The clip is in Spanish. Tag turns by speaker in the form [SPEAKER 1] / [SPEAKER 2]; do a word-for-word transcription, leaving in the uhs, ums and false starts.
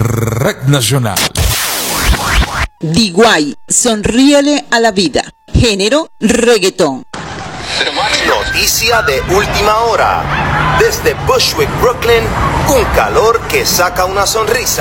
[SPEAKER 1] Red Nacional.
[SPEAKER 2] D Y, sonríele a la vida. Género, reggaetón.
[SPEAKER 3] Noticia de última hora. Desde Bushwick, Brooklyn, un calor que saca una sonrisa.